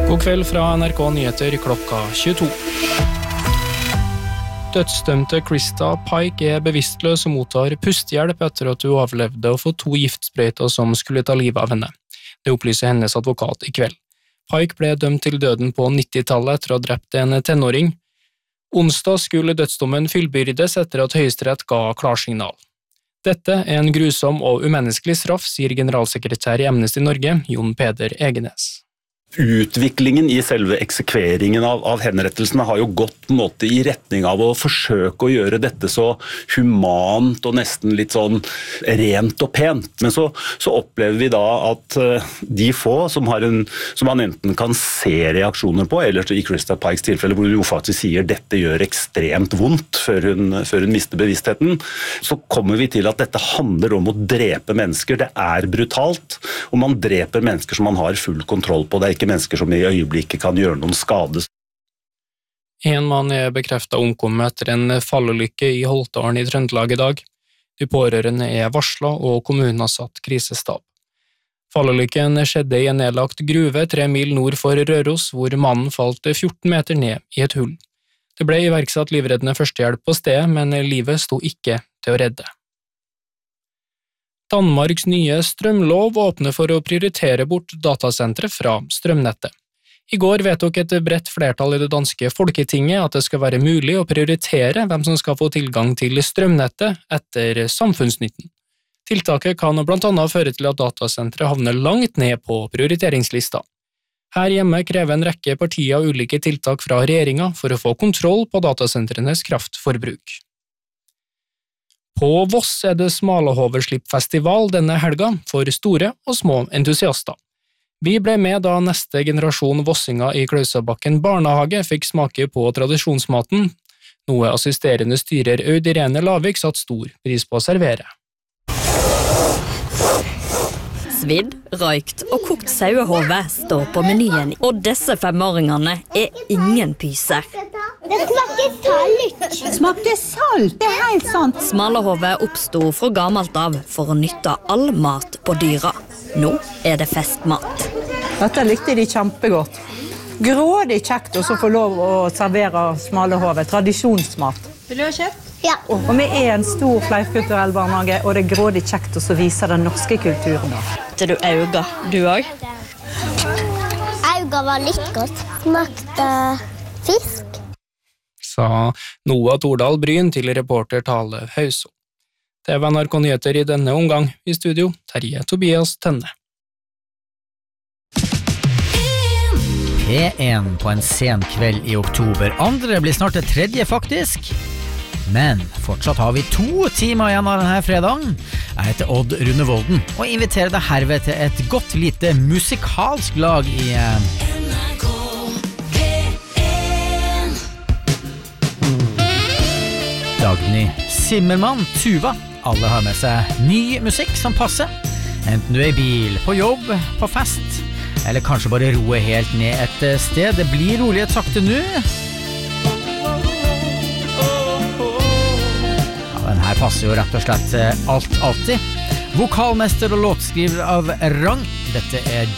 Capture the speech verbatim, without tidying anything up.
God kveld fra N R K Nyheter klokka tjueto. Dødsdømte Krista Pike er bevisstløs og mottar pustehjelp etter at hun overlevde og fått to giftsprøyter som skulle ta livet av henne. Det opplyser hennes advokat i kveld. Pike ble dømt til døden på nittitallet etter å ha drept en tenåring. Onsdag skulle dødsdommen fyllbyrdes etter at Høyesterett ga klarsignal. Dette er en grusom og umenneskelig straff, sier generalsekretær i Amnesty Norge, Jon Peder Egenes. Utviklingen i selve eksekveringen av, av henrettelsene har jo gått på en måte i retning av å forsøke å gjøre dette så humant og nesten litt sånn rent og pent. Men så, så opplever vi da at uh, de få som, har en, som man enten kan se reaksjoner på, eller i Krista Pikes tilfelle hvor hun jo faktisk sier dette gjør ekstremt vondt før hun, før hun mister bevisstheten, så kommer vi til at dette handler om å drepe mennesker. Det er brutalt, og man dreper mennesker som man har full kontroll på. Det er ikke mennesker som i øyeblikket kan gjøre noen skade. En mann er bekreftet omkommet etter en fallulykke i Holtålen i Trøndelag i dag. De pårørende er varslet, og kommunen har satt krisestab. Fallulykken skjedde i en nedlagt gruve tre mil nord for Røros, hvor mannen falt fjorten meter ned i et hull. Det ble iverksatt livreddende førstehjelp på stedet, men livet sto ikke til å redde. Danmarks nye strømlov åpner for å prioritere bort datasentre fra strømnettet. I går vedtok et bredt flertall i det danske Folketinget at det skal være mulig å prioritere hvem som skal få tilgang til strømnettet etter samfunnsnytten. Tiltaket kan blant annet føre til at datasentre havner langt ned på prioriteringslista. Her hjemme krever en rekke partier ulike tiltak fra regjeringen for å få kontroll på datasentrenes kraftforbruk. På Voss er det Smalahoverslippfestival denne helga for store og små entusiaster. Vi ble med da neste generasjon vossinger i Klausabakken barnehage fikk smake på tradisjonsmaten, noe assisterende styrer Aud Irene Lavik satt stor pris på å servere. Svidd, røykt og kokt sauehove står på menyen, og disse femåringene er ingen pyser. Det smaker salt. Smakte salt, det er helt sant. Smalahove oppstod fra gammelt av for å nytte all mat på dyra. Nå er det festmat. Dette likte de kjempegodt. Grådig kjekt å få lov å servere smalahove, tradisjonsmat. Vil du ha kjøpt? Ja. Og vi er en stor flerkulturell barnehage, og det er grådig kjekt å vise den norske kulturen. Til du auga, du også? Auga var litt godt. Smakte fisk. Sa Noah Tordal Bryn til reporter Tale Hauso. Det var N R K Nyheter i denne omgang. I studio, Terje Tobias Tønne. P én på en sen kveld i oktober. Andre blir snart det tredje faktisk. Men fortsatt har vi to timer igjen av denne fredagen. Jeg heter Odd Rune Volden og inviterer deg herved til et godt lite musikalsk lag i N R K P én. Dagny Simmermann, Tuva. Alle har med seg ny musikk som passer. Enten du er i bil, på jobb, på fest, eller kanskje bare roe helt ned et sted. Det blir rolig et sakte nå. Den her passer jo rett og slett alt alltid. Vokalmester og låtskriver av rang. Dette er